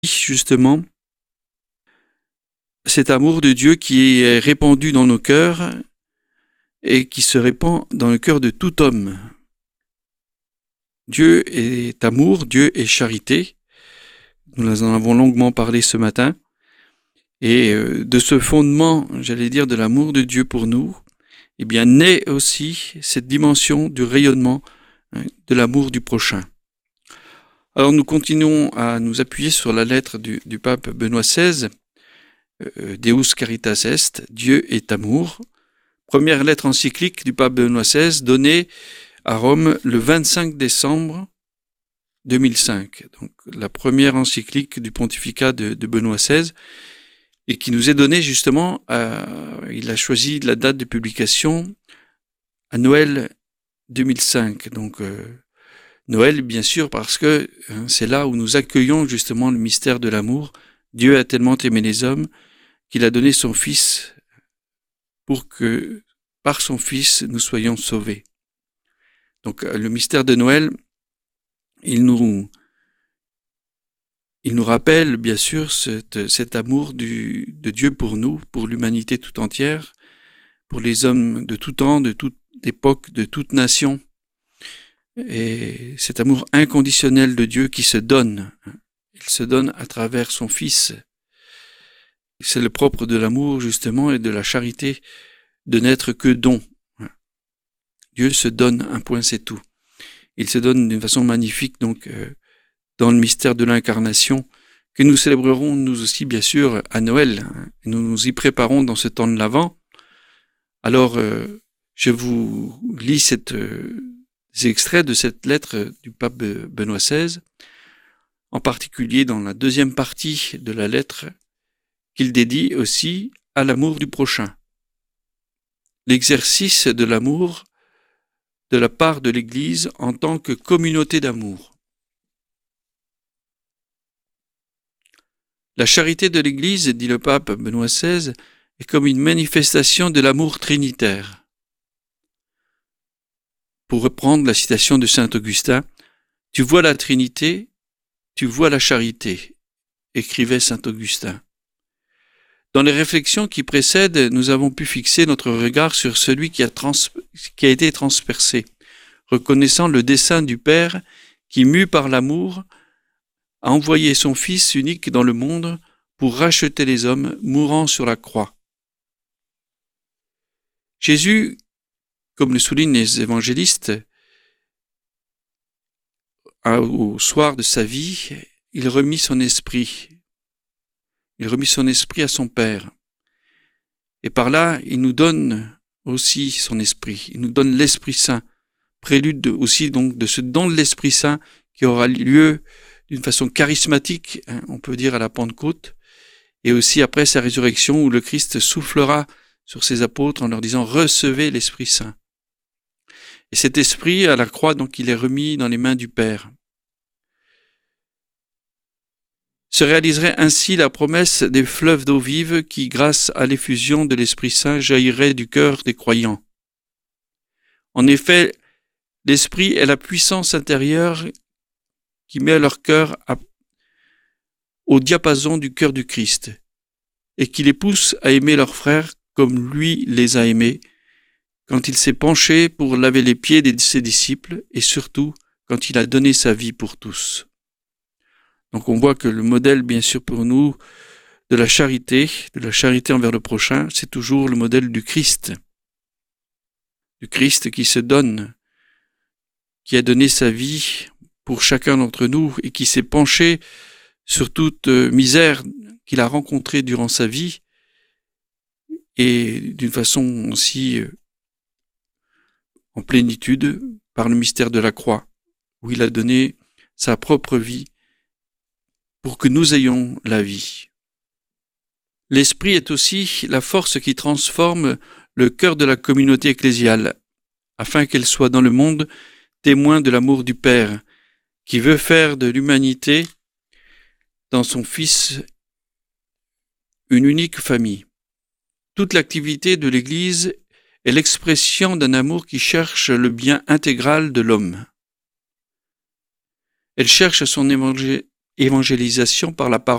justement cet amour de Dieu qui est répandu dans nos cœurs et qui se répand dans le cœur de tout homme. Dieu est amour, Dieu est charité. Nous en avons longuement parlé ce matin. Et de ce fondement, de l'amour de Dieu pour nous, eh bien, naît aussi cette dimension du rayonnement de l'amour du prochain. Alors nous continuons à nous appuyer sur la lettre du pape Benoît XVI, Deus Caritas Est, Dieu est amour. Première lettre encyclique du pape Benoît XVI donnée à Rome le 25 décembre 2005. Donc la première encyclique du pontificat de Benoît XVI et qui nous est donnée justement, il a choisi la date de publication à Noël 2005. Donc Noël, bien sûr, parce que c'est là où nous accueillons justement le mystère de l'amour. Dieu a tellement aimé les hommes qu'il a donné son Fils pour que, par son Fils, nous soyons sauvés. Donc le mystère de Noël, il nous rappelle bien sûr cet amour de Dieu pour nous, pour l'humanité tout entière, pour les hommes de tout temps, de toute époque, de toute nation. Et cet amour inconditionnel de Dieu qui se donne, il se donne à travers son Fils. C'est le propre de l'amour justement et de la charité de n'être que don. Dieu se donne, un point c'est tout. Il se donne d'une façon magnifique donc dans le mystère de l'incarnation que nous célébrerons nous aussi bien sûr à Noël. Nous nous y préparons dans ce temps de l'Avent. Alors je vous lis ces extraits de cette lettre du pape Benoît XVI, en particulier dans la deuxième partie de la lettre qu'il dédie aussi à l'amour du prochain. L'exercice de l'amour de la part de l'Église en tant que communauté d'amour. La charité de l'Église, dit le pape Benoît XVI, est comme une manifestation de l'amour trinitaire. Pour reprendre la citation de saint Augustin, « Tu vois la Trinité, tu vois la charité », écrivait saint Augustin. Dans les réflexions qui précèdent, nous avons pu fixer notre regard sur celui qui a été transpercé, reconnaissant le dessein du Père qui, mû par l'amour, a envoyé son Fils unique dans le monde pour racheter les hommes, mourant sur la croix. Jésus, comme le soulignent les évangélistes, au soir de sa vie, il remit son esprit. Il remit son esprit à son Père. Et par là, il nous donne aussi son esprit. Il nous donne l'Esprit Saint. Prélude aussi donc de ce don de l'Esprit Saint qui aura lieu d'une façon charismatique, on peut dire à la Pentecôte, et aussi après sa résurrection où le Christ soufflera sur ses apôtres en leur disant « Recevez l'Esprit Saint ». Et cet esprit, à la croix, donc, il est remis dans les mains du Père. Se réaliserait ainsi la promesse des fleuves d'eau vive qui, grâce à l'effusion de l'Esprit Saint, jaillirait du cœur des croyants. En effet, l'Esprit est la puissance intérieure qui met leur cœur au diapason du cœur du Christ et qui les pousse à aimer leurs frères comme lui les a aimés quand il s'est penché pour laver les pieds de ses disciples et surtout quand il a donné sa vie pour tous. Donc on voit que le modèle, bien sûr pour nous, de la charité envers le prochain, c'est toujours le modèle du Christ qui se donne, qui a donné sa vie pour chacun d'entre nous et qui s'est penché sur toute misère qu'il a rencontrée durant sa vie et d'une façon aussi en plénitude par le mystère de la croix, où il a donné sa propre vie pour que nous ayons la vie. L'Esprit est aussi la force qui transforme le cœur de la communauté ecclésiale, afin qu'elle soit dans le monde témoin de l'amour du Père, qui veut faire de l'humanité, dans son Fils, une unique famille. Toute l'activité de l'Église est l'expression d'un amour qui cherche le bien intégral de l'homme. Elle cherche son évangélisation par la parole